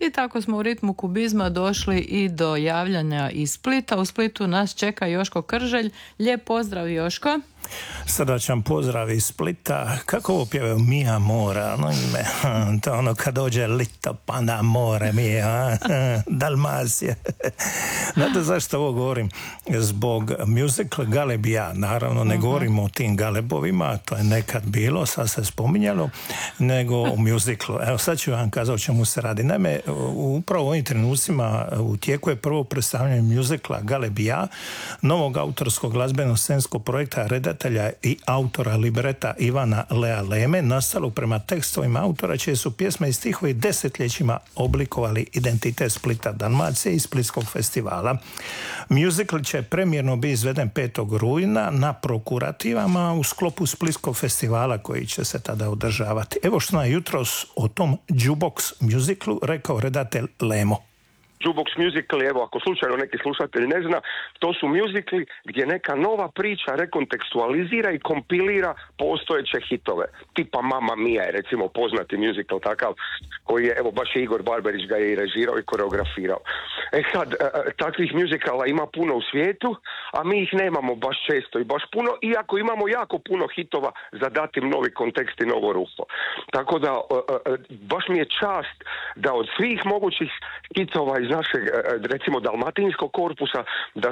I tako smo u ritmu kubizma došli i do javljanja iz Splita. U Splitu nas čeka Joško Krželj. Lijep pozdrav, Joško. Srdačan pozdrav iz Splita. Kako ovo pjevaju Mija Mora? No ime, to ono kad dođe lito pa na more Mija, Dalmacije. Znate zašto ovo govorim? Zbog musical Galebija. Naravno ne govorimo o tim galebovima, to je nekad bilo, sad se spominjalo, nego o musiclu. Evo sad ću vam kazati o čemu se radi. Naime, upravo u ovim trenucima u tijeku je prvo predstavljanje musicala Galebija, novog autorskog glazbeno-scenskog projekta redatelja i autora libreta Ivana Lea Leme, nastalo prema tekstovima autora čije su pjesme i stihovi desetljećima oblikovali identitet Splita, Dalmacije i Splitskog festivala. Musical će premijerno biti izveden 5. rujna na Prokurativama u sklopu Splitskog festivala koji će se tada održavati. Evo što nam jutros o tom Jukebox musiclu rekao redatelj Lemo. Jukebox musicali, evo ako slučajno neki slušatelj ne zna, to su musicali gdje neka nova priča rekontekstualizira i kompilira postojeće hitove. Tipa Mamma Mia je recimo poznati musical takav koji je, evo baš je Igor Barberić ga je i režirao i koreografirao. Sad, takvih musicala ima puno u svijetu, a mi ih nemamo baš često i baš puno, iako imamo jako puno hitova za dati novi kontekst i novo ruho. Tako da, baš mi je čast da od svih mogućih hitova iz našeg, recimo, dalmatinskog korpusa,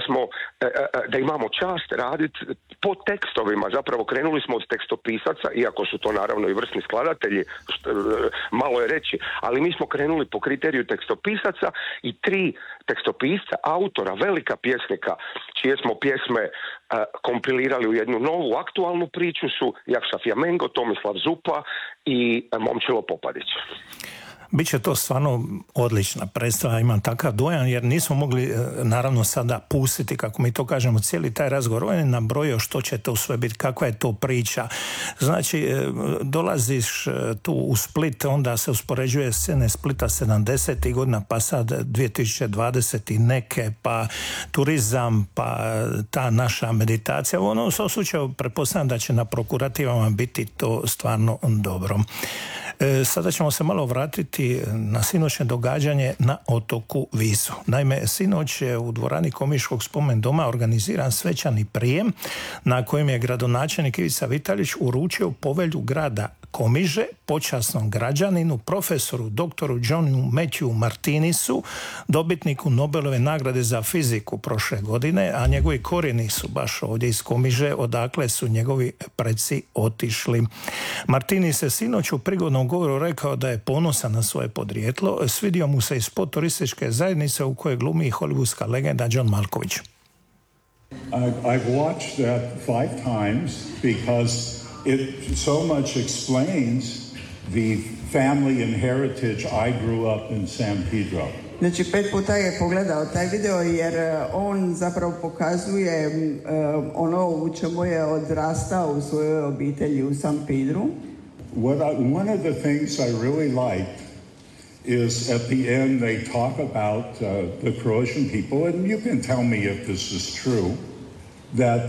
da imamo čast raditi po tekstovima. Zapravo krenuli smo od tekstopisaca, iako su to naravno i vrsni skladatelji, malo je reći, ali mi smo krenuli po kriteriju tekstopisaca i 3 tekstopisca, autora, velika pjesnika, čije smo pjesme kompilirali u jednu novu aktualnu priču su Jakša Fjamengo, Tomislav Zupa i Momčilo Popadić. Biće to stvarno odlična predstava, imam takav dojam, jer nismo mogli naravno sada pustiti, kako mi to kažemo, cijeli taj razgovor. On je nabrojio što će to sve biti, kakva je to priča. Znači, dolaziš tu u Split, onda se uspoređuje scene Splita 70. godina, pa sad 2020. i neke, pa turizam, pa ta naša meditacija. Ono, u svom slučaju, pretpostavljam da će na Prokurativama biti to stvarno dobro. Sada ćemo se malo vratiti na sinoćne događanje na otoku Visu. Naime, sinoć je u dvorani Komiškog spomen doma organiziran svečani prijem na kojem je gradonačelnik Ivica Vitalić uručio povelju grada Komiže počasnom građaninu, profesoru doktoru Johnu Matthew Martinisu, dobitniku Nobelove nagrade za fiziku prošle godine, a njegovi korijeni su baš ovdje iz Komiže, odakle su njegovi preci otišli. Martinis je sinoć u prigodnom govoru rekao da je ponosan na svoje podrijetlo. Svidio mu se i spot turističke zajednice u kojoj glumi hollywoodska legenda John Malkovich. I've watched that 5 times because it so much explains the family and heritage I grew up in San Pedro. Znači 5 puta je pogledao taj video jer on zapravo pokazuje ono u čemu je odrastao u svojoj obitelji u San Pedru. One of the things I really liked is at the end they talk about the Croatian people, and you can tell me if this is true, that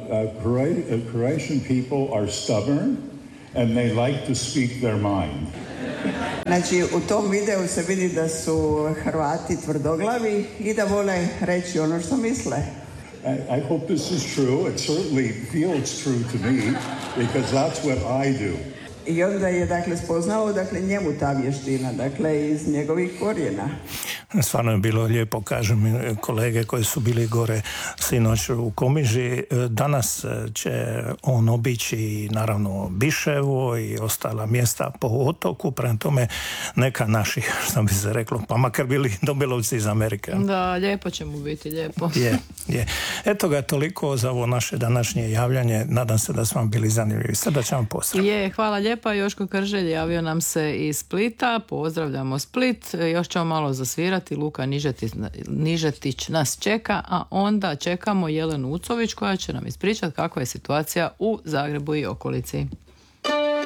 Croatian people are stubborn and they like to speak their mind. Znači u tom videu se vidi da su Hrvati tvrdoglavi i da vole reći ono što misle. I hope this is true. It certainly feels true to me because that's what I do. I onda je dakle spoznao njemu ta vještina, iz njegovih korijena. Stvarno je bilo lijepo, kažu mi kolege koji su bili gore sinoć u Komiži. Danas će on obići naravno Biševo i ostala mjesta po otoku, prema tome neka naših, što bi se reklo, pa makar bili Nobelovci iz Amerike. Da, lijepo će mu biti, lijepo. Je. Eto ga, toliko za ovo naše današnje javljanje. Nadam se da smo vam bili zanimljivi. Srdačan pozdrav. Hvala lijepa. Joško Krželj javio nam se iz Splita. Pozdravljamo Split. Još ćemo malo zasvirati. Luka Nižetić nas čeka, a onda čekamo Jelenu Ucović koja će nam ispričati kakva je situacija u Zagrebu i okolici.